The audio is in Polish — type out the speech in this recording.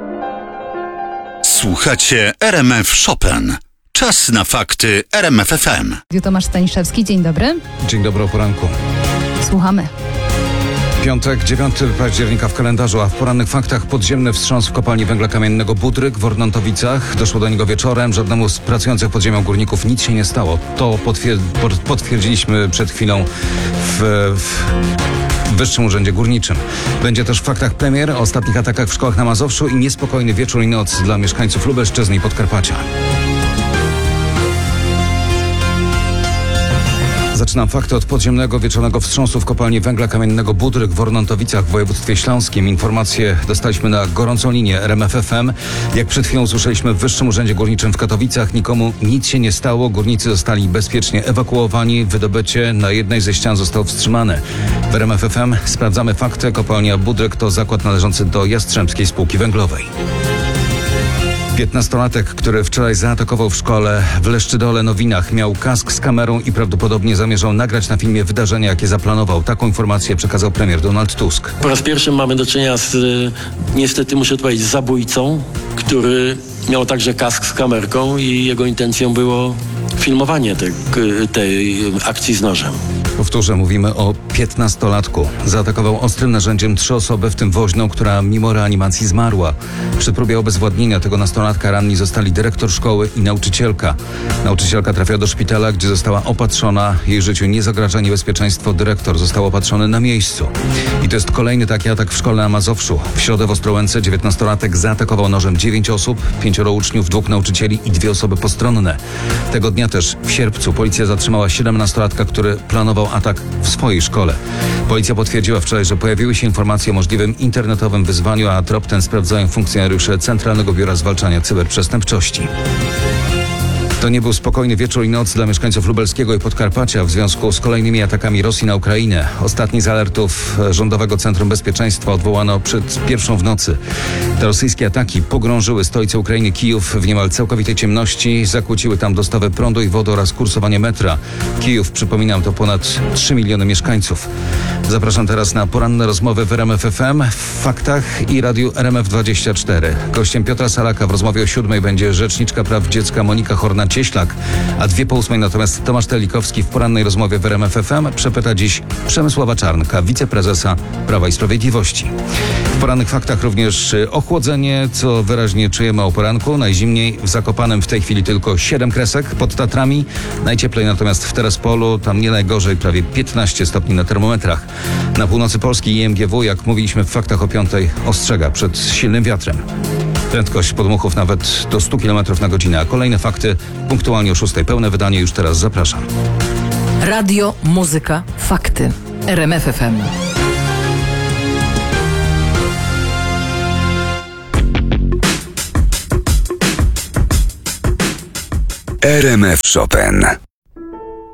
Słuchacie RMF Chopin. Czas na fakty RMF FM. Tomasz Staniszewski, dzień dobry. Dzień dobry, o poranku. Słuchamy. Piątek, 9 października w kalendarzu, a w porannych faktach podziemny wstrząs w kopalni węgla kamiennego Budryk w Ornontowicach. Doszło do niego wieczorem. Żadnemu z pracujących pod ziemią górników nic się nie stało. To potwierdziliśmy przed chwilą w Wyższym Urzędzie Górniczym. Będzie też w faktach premier o ostatnich atakach w szkołach na Mazowszu i niespokojny wieczór i noc dla mieszkańców Lubelszczyzny i Podkarpacia. Zaczynam fakty od podziemnego wieczornego wstrząsu w kopalni węgla kamiennego Budryk w Ornontowicach w województwie śląskim. Informacje dostaliśmy na gorącą linię RMF FM. Jak przed chwilą usłyszeliśmy w Wyższym Urzędzie Górniczym w Katowicach, nikomu nic się nie stało. Górnicy zostali bezpiecznie ewakuowani. Wydobycie na jednej ze ścian zostało wstrzymane. W RMF FM sprawdzamy fakty. Kopalnia Budryk to zakład należący do Jastrzębskiej Spółki Węglowej. 15-latek, który wczoraj zaatakował w szkole w Leszczydole Nowinach, miał kask z kamerą i prawdopodobnie zamierzał nagrać na filmie wydarzenia, jakie zaplanował. Taką informację przekazał premier Donald Tusk. Po raz pierwszy mamy do czynienia z, niestety muszę to powiedzieć, zabójcą, który miał także kask z kamerką i jego intencją było filmowanie tej akcji z nożem. Powtórzę, mówimy o 15-latku. Zaatakował ostrym narzędziem 3 osoby, w tym woźną, która mimo reanimacji zmarła. Przy próbie obezwładnienia tego nastolatka ranni zostali dyrektor szkoły i nauczycielka. Nauczycielka trafiła do szpitala, gdzie została opatrzona. Jej życiu nie zagraża niebezpieczeństwo. Dyrektor został opatrzony na miejscu. I to jest kolejny taki atak w szkole na Mazowszu. W środę w Ostrołęce 19-latek zaatakował nożem 9 osób, 5 uczniów, 2 nauczycieli i 2 osoby postronne. Tego dnia też w sierpcu policja zatrzymała 17-latka, który planował atak w swojej szkole. Policja potwierdziła wczoraj, że pojawiły się informacje o możliwym internetowym wyzwaniu, a trop ten sprawdzają funkcjonariusze Centralnego Biura Zwalczania Cyberprzestępczości. To nie był spokojny wieczór i noc dla mieszkańców Lubelskiego i Podkarpacia w związku z kolejnymi atakami Rosji na Ukrainę. Ostatni z alertów Rządowego Centrum Bezpieczeństwa odwołano przed 1:00 w nocy. Te rosyjskie ataki pogrążyły stolicę Ukrainy Kijów w niemal całkowitej ciemności, zakłóciły tam dostawę prądu i wody oraz kursowanie metra. Kijów, przypominam, to ponad 3 miliony mieszkańców. Zapraszam teraz na poranne rozmowy w RMF FM, w Faktach i Radiu RMF24. Gościem Piotra Salaka w rozmowie o 7:00 będzie rzeczniczka praw dziecka Monika Horna-Cieślak, a 2:08 natomiast Tomasz Telikowski w porannej rozmowie w RMF FM przepyta dziś Przemysława Czarnka, wiceprezesa Prawa i Sprawiedliwości. W porannych faktach również ochłodzenie, co wyraźnie czujemy o poranku. Najzimniej w Zakopanem w tej chwili tylko 7 kresek pod Tatrami. Najcieplej natomiast w Terespolu, tam nie najgorzej, prawie 15 stopni na termometrach. Na północy Polski IMGW, jak mówiliśmy w faktach o 5:00, ostrzega przed silnym wiatrem. Prędkość podmuchów nawet do 100 km na godzinę. A kolejne fakty punktualnie o 6:00. Pełne wydanie już teraz zapraszam. Radio, muzyka, fakty. RMF FM. RMF Chopin.